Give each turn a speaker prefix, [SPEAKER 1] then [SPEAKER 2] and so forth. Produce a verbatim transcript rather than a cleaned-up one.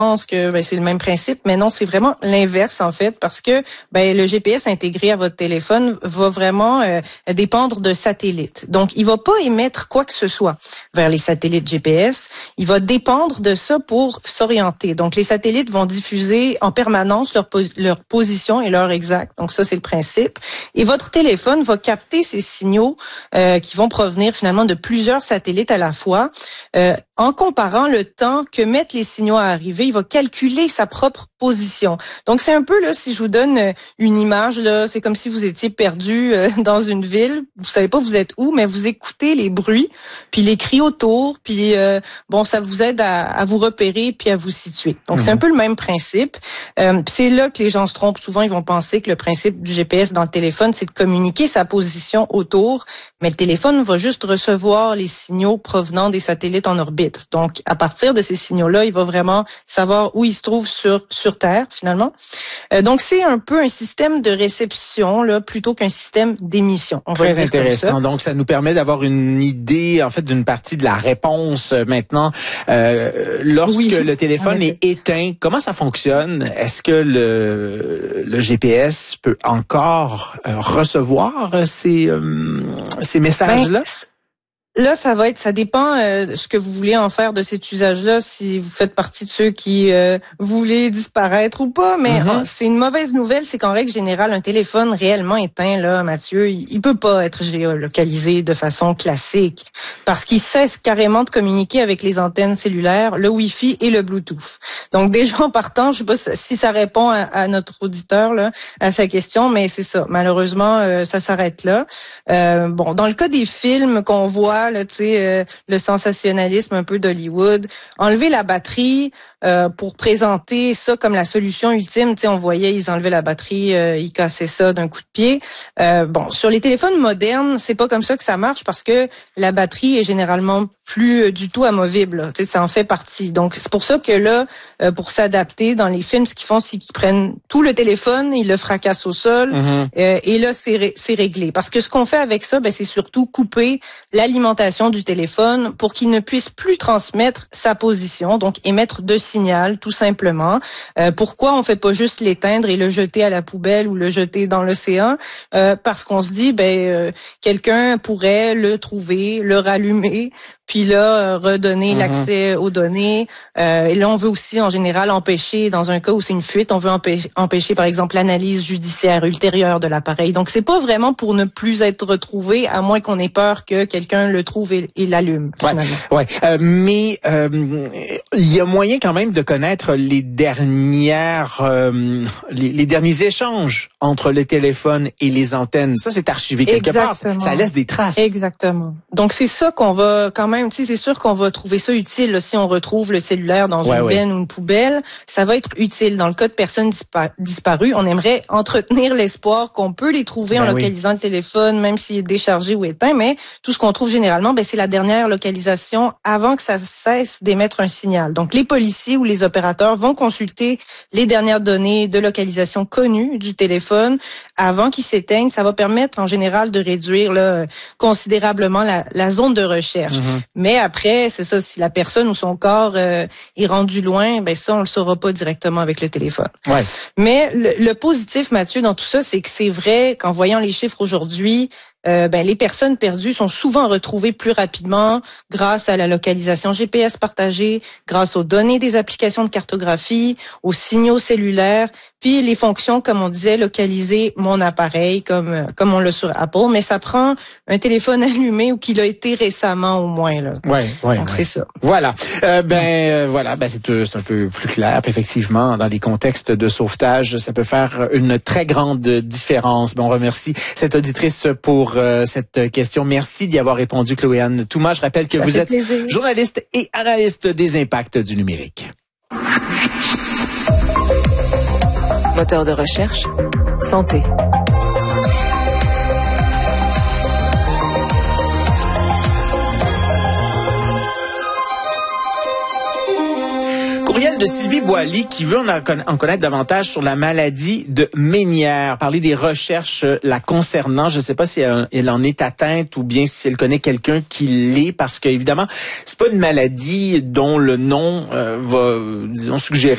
[SPEAKER 1] pense que ben, c'est le même principe, mais non, c'est vraiment l'inverse en fait, parce que ben le G P S intégré à votre téléphone va vraiment euh, dépendre de satellites. Donc, il va pas émettre quoi que ce soit vers les satellites G P S. Il va dépendre de ça pour s'orienter. Donc, les satellites vont diffuser en permanence leur, pos- leur position et l'heure exacte. Donc, ça, c'est le principe. Et votre téléphone va capter ces signaux euh, qui vont provenir finalement de plusieurs satellites à la fois. Euh, en comparant le temps que mettent les signaux à arriver, il va calculer sa propre position. Donc, c'est un peu, là, si je vous donne une image, là, c'est comme si vous étiez perdu euh, dans une ville. Vous savez pas vous êtes où, mais vous écoutez les bruits, puis les cris autour, puis euh, bon, ça vous aide à, à vous repérer puis à vous situer. Donc, mmh. c'est un peu le même principe. Euh, c'est là que les gens se trompent. Souvent, ils vont penser que le principe du G P S dans le téléphone, c'est de communiquer sa position autour, mais le téléphone va juste recevoir les signaux provenant des satellites en orbite. Donc, à partir de ces signaux-là, il va vraiment savoir où il se trouve sur sur Terre, finalement. Euh, donc, c'est un peu un système de réception là, plutôt qu'un système d'émission. On va
[SPEAKER 2] Très
[SPEAKER 1] dire
[SPEAKER 2] intéressant.
[SPEAKER 1] Comme ça.
[SPEAKER 2] Donc, ça nous permet d'avoir une idée, en fait, d'une partie de la réponse. Euh, maintenant, euh, lorsque
[SPEAKER 1] oui.
[SPEAKER 2] le téléphone
[SPEAKER 1] oui.
[SPEAKER 2] est éteint, comment ça fonctionne? Est-ce que le, le G P S peut encore euh, recevoir ces, euh, ces messages-là?
[SPEAKER 1] Ben, Là, ça va être, ça dépend euh, de ce que vous voulez en faire de cet usage-là, si vous faites partie de ceux qui euh, voulaient disparaître ou pas. Mais mm-hmm. oh, c'est une mauvaise nouvelle, c'est qu'en règle générale, un téléphone réellement éteint, là, Mathieu, il, il peut pas être géolocalisé de façon classique parce qu'il cesse carrément de communiquer avec les antennes cellulaires, le Wi-Fi et le Bluetooth. Donc déjà en partant, je sais pas si ça répond à, à notre auditeur là, à sa question, mais c'est ça. Malheureusement, euh, ça s'arrête là. Euh, bon, dans le cas des films qu'on voit. Là, euh, le sensationnalisme un peu d'Hollywood, enlever la batterie euh, pour présenter ça comme la solution ultime. On voyait, ils enlevaient la batterie, euh, ils cassaient ça d'un coup de pied. Euh, bon, sur les téléphones modernes, c'est pas comme ça que ça marche parce que la batterie est généralement plus euh, du tout amovible. Là. Ça en fait partie. Donc, c'est pour ça que là, euh, pour s'adapter, dans les films, ce qu'ils font, c'est qu'ils prennent tout le téléphone, ils le fracassent au sol, mm-hmm. euh, et là, c'est, ré- c'est réglé. Parce que ce qu'on fait avec ça, ben, c'est surtout couper l'alimentation du téléphone pour qu'il ne puisse plus transmettre sa position, donc émettre de signal, tout simplement. Euh, pourquoi on fait pas juste l'éteindre et le jeter à la poubelle ou le jeter dans l'océan? Euh, parce qu'on se dit, ben, euh, quelqu'un pourrait le trouver, le rallumer, puis là, redonner mm-hmm. l'accès aux données. Euh, et là, on veut aussi, en général, empêcher, dans un cas où c'est une fuite, on veut empêcher, empêcher par exemple, l'analyse judiciaire ultérieure de l'appareil. Donc, c'est pas vraiment pour ne plus être retrouvé, à moins qu'on ait peur que quelqu'un le trouve et, et l'allume, finalement.
[SPEAKER 2] Ouais, ouais. Euh, mais euh, il y a moyen quand même de connaître les dernières, euh, les, les derniers échanges entre le téléphone et les antennes. Ça, c'est archivé quelque
[SPEAKER 1] Exactement.
[SPEAKER 2] part. Ça laisse des traces.
[SPEAKER 1] Exactement. Donc, c'est ça qu'on va quand même, tu sais, c'est sûr qu'on va trouver ça utile là, si on retrouve le cellulaire dans ouais, une
[SPEAKER 2] ouais.
[SPEAKER 1] benne ou une poubelle. Ça va être utile. Dans le cas de personnes dispa- disparues, on aimerait entretenir l'espoir qu'on peut les trouver ben en localisant oui. le téléphone, même s'il est déchargé ou éteint, mais tout ce qu'on trouve généralement, ben, c'est la dernière localisation avant que ça cesse d'émettre un signal. Donc, les policiers ou les opérateurs vont consulter les dernières données de localisation connues du téléphone avant qu'il s'éteigne. Ça va permettre en général de réduire là, considérablement la, la zone de recherche. Mm-hmm. Mais après, c'est ça, si la personne ou son corps euh, est rendu loin, ben ça, on le saura pas directement avec le téléphone.
[SPEAKER 2] Ouais.
[SPEAKER 1] Mais le, le positif, Mathieu, dans tout ça, c'est que c'est vrai qu'en voyant les chiffres aujourd'hui, Euh, ben, les personnes perdues sont souvent retrouvées plus rapidement grâce à la localisation G P S partagée, grâce aux données des applications de cartographie, aux signaux cellulaires, puis les fonctions, comme on disait, localiser mon appareil, comme comme on l'a sur Apple, mais ça prend un téléphone allumé ou qu'il a été récemment au moins. Là.
[SPEAKER 2] Ouais, ouais,
[SPEAKER 1] Donc,
[SPEAKER 2] ouais.
[SPEAKER 1] c'est ça.
[SPEAKER 2] Voilà. Euh, ben, euh, voilà, ben, c'est, c'est un peu plus clair. Puis effectivement, dans les contextes de sauvetage, ça peut faire une très grande différence. Ben, on remercie cette auditrice pour euh, cette question. Merci d'y avoir répondu, Chloé-Anne Thomas. Je rappelle que
[SPEAKER 1] ça
[SPEAKER 2] vous êtes
[SPEAKER 1] plaisir.
[SPEAKER 2] journaliste et analyste des impacts du numérique.
[SPEAKER 3] Moteur de recherche, santé.
[SPEAKER 2] Courriel de Sylvie Boily qui veut en connaître davantage sur la maladie de Ménière, parler des recherches la concernant. Je ne sais pas si elle en est atteinte ou bien si elle connaît quelqu'un qui l'est, parce que évidemment, c'est pas une maladie dont le nom euh, va, disons, suggérer